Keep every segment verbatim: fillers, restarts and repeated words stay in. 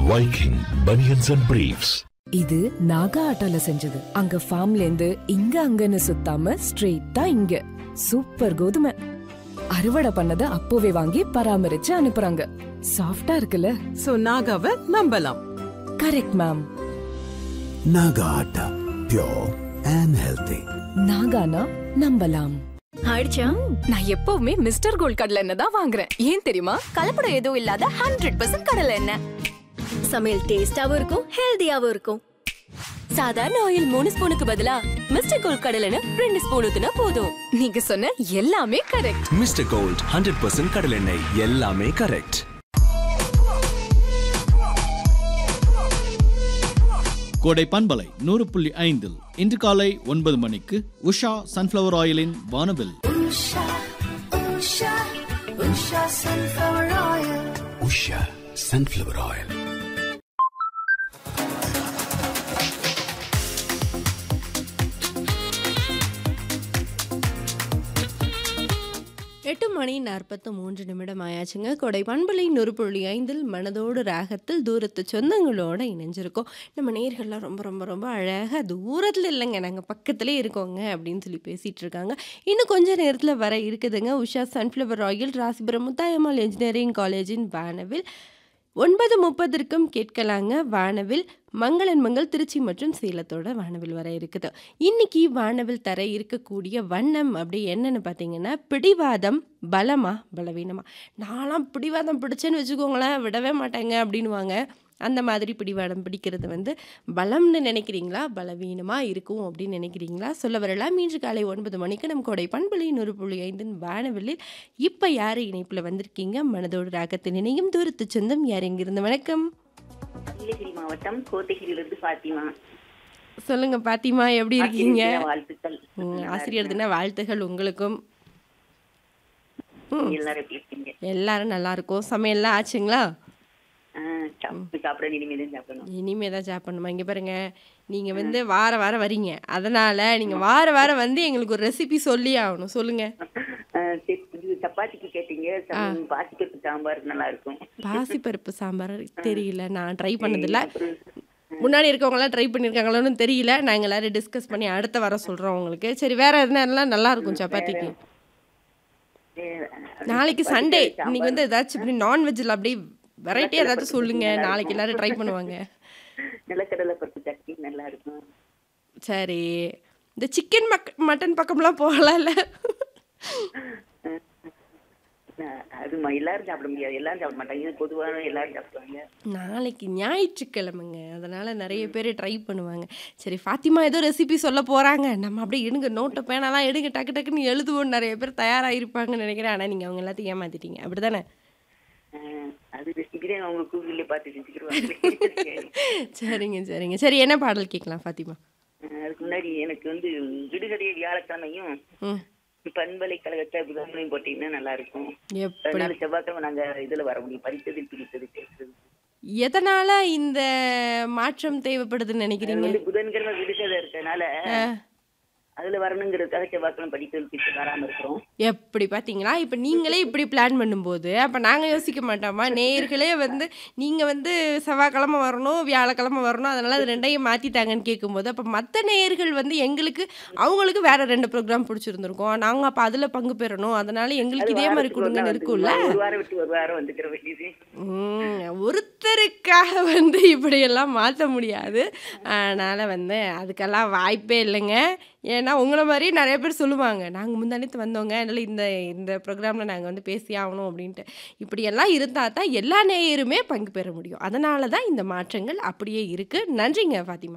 Viking Bunions and Briefs. இது நாகா ஆட்டால செஞ்சது. அங்க ஃபார்ம்ல இருந்து இங்க அங்கன்னு சுத்தாம ஸ்ட்ரெயிட்டா இங்க. சூப்பர் கோதுமை. அறுவடை பண்ணத அப்போவே வாங்கி பராமரிச்சு அனுப்புறாங்க. சாஃப்டா இருக்குல்ல? சோ நாகாவை நம்பலாம். Correct ma'am. Naga atta, pure and healthy. நாகானா நம்பலாம். ஆயிடுச்சா? நான் எப்பவுமே மிஸ்டர் கோல்ட் கடலை எண்ணெய் தான் வாங்குறேன். ஏன் தெரியுமா? கலப்படம் எதுவும் இல்லாத ஹண்ட்ரட் பர்சன்ட் கடலை எண்ணெய். சமையல் டேஸ்டாவும் இருக்கும், ஹெல்தியாவும் இருக்கும். சாதாரண ஆயில் மூணு ஸ்பூனுக்கு பதிலா மிஸ்டர் கோல்ட் கடலை எண்ணெய் ரெண்டு ஸ்பூன் ஊத்துனா போதும். நீங்க சொன்ன எல்லாமே correct. Mister gold hundred percent கடலை எண்ணெய், எல்லாமே கரெக்ட். கோடை பண்பலை நூறு புள்ளி ஐந்தில் இன்று காலை ஒன்பது மணிக்கு உஷா சன்ஃபிளவர் ஆயிலின் வானவில். Usha sunflower oil. எட்டு மணி நாற்பத்து மூன்று நிமிடம் ஆயாச்சுங்க. கொடை பண்பலை நூறு புள்ளி ஐந்தில் மனதோடு ராகத்தில் தூரத்து சொந்தங்களோட இணைஞ்சிருக்கோம். நம்ம நேயர்கள்லாம் ரொம்ப ரொம்ப ரொம்ப அழகாக தூரத்தில் இல்லைங்க, நாங்கள் பக்கத்துலேயே இருக்கோங்க அப்படின்னு சொல்லி பேசிகிட்டு இருக்காங்க. இன்னும் கொஞ்சம் நேரத்தில் வர இருக்குதுங்க Usha sunflower oil Rasipuram Muthayammal engineering காலேஜின் வானவில். ஒன்பது முப்பதற்கும் கேட்கலாங்க வானவில். மங்களன் மங்கள் திருச்சி மற்றும் சேலத்தோட வானவில் வர இருக்குது. இன்னைக்கு வானவில் தர இருக்கக்கூடிய வண்ணம் அப்படி என்னன்னு பார்த்தீங்கன்னா, பிடிவாதம் பலமா பலவீனமா. நான்லாம் பிடிவாதம் பிடிச்சேன்னு வச்சுக்கோங்களேன், விடவே மாட்டேங்க அப்படின்வாங்க. அந்த மாதிரி பிடிவாதம் பிடிக்கிறது வந்து பலம்னு நினைக்கிறீங்களா, பலவீனமாக இருக்கும் அப்படின்னு நினைக்கிறீங்களா? சொல்ல வரலாம். இன்று காலை ஒன்பது மணிக்கு நம் கோடை பண்பலை நூறு புள்ளி ஐந்தின் வானவில்லில் இப்போ யார் இணைப்பில் வந்திருக்கீங்க? மனதோடு ராகத்தில் இணையும் தூரத்து சொந்தம் யார் எங்கிருந்து? வணக்கம். நீலகிரி மாவட்டம் கோத்தகிரியிலிருந்து பாத்திமா. சொல்லுங்க பாத்திமா, எப்படி இருக்கீங்க? வாழ்த்துக்கள். ஆசிரியர் தின வாழ்த்துகள் உங்களுக்கும். எல்லாரும் எப்படி இருக்கீங்க? எல்லாரும் நல்லா இருக்கும். சமையல்லாம் ஆச்சுங்களா? இனிமே தான் சாப்பிடணுமா? இங்கே பாருங்க, நீங்கள் வந்து வார வாரம் வரீங்க, அதனால நீங்கள் வார வாரம் வந்து எங்களுக்கு ஒரு ரெசிபி சொல்லி ஆகணும். சொல்லுங்க. சப்பாத்திக்கு கேட்டீங்க, பாசிப்பருப்பு சாம்பார் நல்லா இருக்கும். பாசிப்பருப்பு சாம்பார் தெரியல, நான் ட்ரை பண்ணதில்ல. முன்னாடி இருக்கவங்களாம் ட்ரை பண்ணியிருக்காங்களோன்னு தெரியல. நாங்கள் எல்லாரும் டிஸ்கஸ் பண்ணி அடுத்த வாரம் சொல்கிறோம் உங்களுக்கு. சரி, வேற எதுனாலாம் நல்லா இருக்கும் சப்பாத்திக்கு? நாளைக்கு சண்டே, இன்னைக்கு வந்து ஏதாச்சும் இப்படி நான்வெஜ்ல அப்படியே வெரைட்டி ஏதாச்சும் சொல்லுங்க, நாளைக்கு எல்லாரும் ட்ரை பண்ணுவாங்க. நிலக்கடலை பருப்பு சட்னி நல்லா இருக்கும். சரி, இந்த சிக்கன் மட்டன் பக்கம்லாம் போகலாம்ல? அது எல்லாரும் சாப்பிட முடியாது, எல்லாரும் சாப்பிட மாட்டாங்க, இது பொதுவாக எல்லாரும் சாப்பிடுவாங்க. நாளைக்கு ஞாயிற்றுக்கிழமைங்க, அதனால நிறைய பேர் ட்ரை பண்ணுவாங்க. சரி, ஃபாத்திமா ஏதோ ரெசிபி சொல்ல போறாங்க, நம்ம அப்படியே எடுங்க, நோட்டை பேனாலாம் எடுங்க, டக்கு டக்குன்னு எழுதுவோம். நிறைய பேர் தயாராகிருப்பாங்கன்னு நினைக்கிறேன். ஆனால் நீங்கள் அவங்க எல்லாத்தையும் ஏமாத்திட்டீங்க, அப்படிதானே? சரிங்க சரிங்க சரி, என்ன பாடல் கேட்கலாம் ஃபாத்திமா? அதுக்கு முன்னாடி எனக்கு வந்து விடுகதை வியாழக்கிழமையும் பண்பலைக்கழகத்தை புதன்கிழமையும் போட்டீங்கன்னா நல்லா இருக்கும். அதனால செவ்வாய்க்கிழமை நாங்க இதுல வர முடியும், படித்தது பிடித்தது பேசுறது. எதனால இந்த மாற்றம் தேவைப்படுதுன்னு நினைக்கிறீங்க? புதன்கிழமை விடுகதை இருக்கனால அதுல வரணுங்கிறதுக்காக செவ்வாய்க்கிழமை படித்தது வராம இருக்கிறோம். எப்படி பார்த்தீங்களா? இப்போ நீங்களே இப்படி பிளான் பண்ணும்போது அப்போ நாங்கள் யோசிக்க மாட்டோமா? நேயர்களே வந்து நீங்கள் வந்து செவ்வாய்க்கிழமை வரணும், வியாழக்கிழமை வரணும், அதனால் அது ரெண்டையும் மாற்றிட்டாங்கன்னு கேட்கும்போது அப்போ மற்ற நேயர்கள் வந்து எங்களுக்கு அவங்களுக்கு வேற ரெண்டு ப்ரோக்ராம் பிடிச்சிருந்துருக்கோம், நாங்கள் அப்போ அதில் பங்கு பெறணும், அதனால எங்களுக்கு இதே மாதிரி கொடுங்கன்னு இருக்கும்ல. ஒரு வாரம் விட்டு ஒரு வாரம் வந்துக்கிற வேண்டியது. ஒருத்தருக்காக வந்து இப்படியெல்லாம் மாற்ற முடியாது. அதனால் வந்து அதுக்கெல்லாம் வாய்ப்பே இல்லைங்க. ஏன்னா உங்களை மாதிரி நிறைய பேர் சொல்லுவாங்க, நாங்கள் முந்தானத்து வந்தவங்க, அதனால் இந்த இந்த ப்ரோக்ராமில் நாங்கள் வந்து பேசி ஆகணும் அப்படின்ட்டு. இப்படியெல்லாம் இருந்தால் தான் எல்லா நேயருமே பங்கு பெற முடியும். அதனால தான் இந்த மாற்றங்கள் அப்படியே இருக்குது. நன்றிங்க ஃபாத்திமா.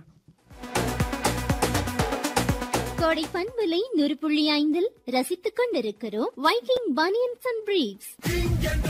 கோடை பண்பலை நூறு புள்ளி ஐந்தில் ரசித்துக் கொண்டிருக்கிறோம் வைக்கிங் பனியன்ஸ் அண்ட் பிரீஃப்ஸ்.